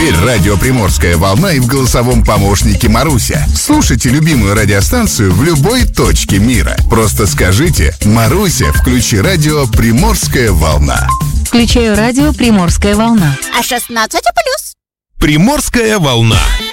Теперь радио «Приморская волна» и в голосовом помощнике Маруся. Слушайте любимую радиостанцию в любой точке мира. Просто скажите: «Маруся, включи радио «Приморская волна». Включаю радио «Приморская волна». А 16+. «Приморская волна».